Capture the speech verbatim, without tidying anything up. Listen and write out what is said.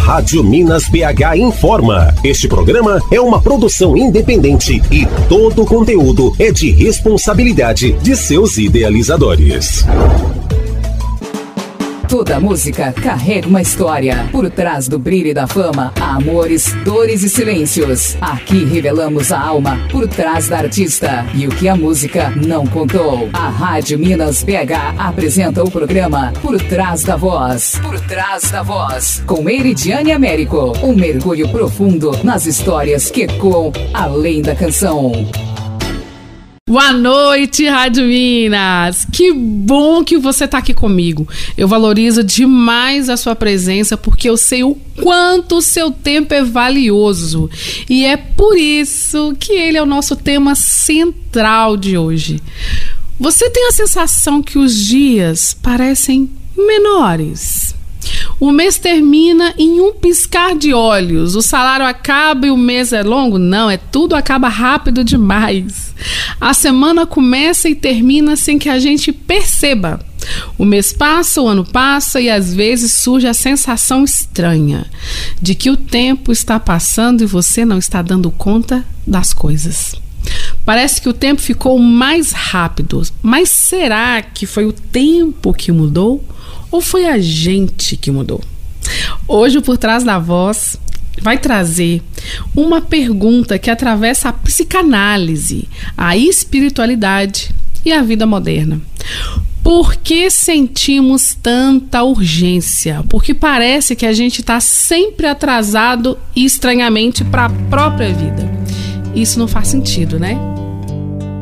Rádio Minas B H informa. Este programa é uma produção independente e todo o conteúdo é de responsabilidade de seus idealizadores. Toda música carrega uma história. Por trás do brilho e da fama, há amores, dores e silêncios. Aqui revelamos a alma por trás da artista e o que a música não contou. A Rádio Minas B H apresenta o programa Por Trás da Voz. Por Trás da Voz, com Eridiane Américo. Um mergulho profundo nas histórias que ecoam além da canção. Boa noite, Rádio Minas! Que bom que você está aqui comigo. Eu valorizo demais a sua presença porque eu sei o quanto o seu tempo é valioso. E é por isso que ele é o nosso tema central de hoje. Você tem a sensação que os dias parecem menores? O mês termina em um piscar de olhos. O salário acaba e o mês é longo? Não, é tudo acaba rápido demais. A semana começa e termina sem que a gente perceba. O mês passa, o ano passa e às vezes surge a sensação estranha de que o tempo está passando e você não está dando conta das coisas. Parece que o tempo ficou mais rápido, mas será que foi o tempo que mudou? Ou foi a gente que mudou? Hoje o Por Trás da Voz vai trazer uma pergunta que atravessa a psicanálise, a espiritualidade e a vida moderna. Por que sentimos tanta urgência? Porque parece que a gente está sempre atrasado e estranhamente para a própria vida. Isso não faz sentido, né?